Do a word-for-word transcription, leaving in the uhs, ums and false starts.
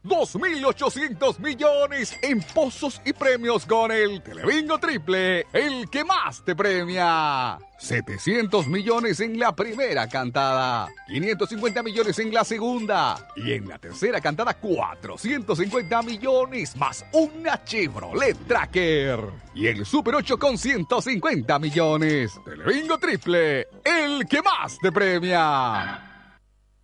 dos mil ochocientos millones en pozos y premios con el Telebingo Triple, el que más te premia. setecientos millones en la primera cantada, quinientos cincuenta millones en la segunda y en la tercera cantada cuatrocientos cincuenta millones más una Chevrolet Tracker. Y el Super ocho con ciento cincuenta millones. Telebingo Triple, el que más te premia.